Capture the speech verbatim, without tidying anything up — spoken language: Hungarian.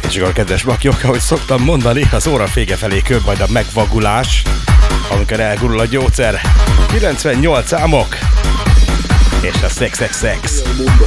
És akkor kedves makiok, ahogy szoktam mondani, az óra fége felé köbb majd a megvagulás, amikor elgurul a gyógyszer. kilencvennyolc számok, és a szex, szex, szex.